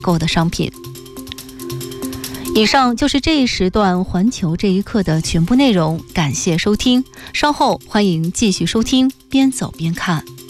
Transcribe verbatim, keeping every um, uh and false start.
购的商品。以上就是这一时段环球这一刻的全部内容，感谢收听，稍后欢迎继续收听边走边看。